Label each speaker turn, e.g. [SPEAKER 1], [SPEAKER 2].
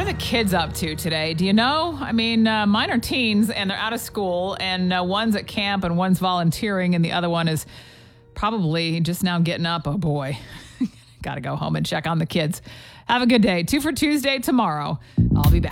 [SPEAKER 1] the kids up to today? Do you know? I mean, mine are teens and they're out of school, and one's at camp and one's volunteering, and the other one is probably just now getting up. Oh boy. Got to go home and check on the kids. Have a good day. 2 for Tuesday tomorrow. I'll be back.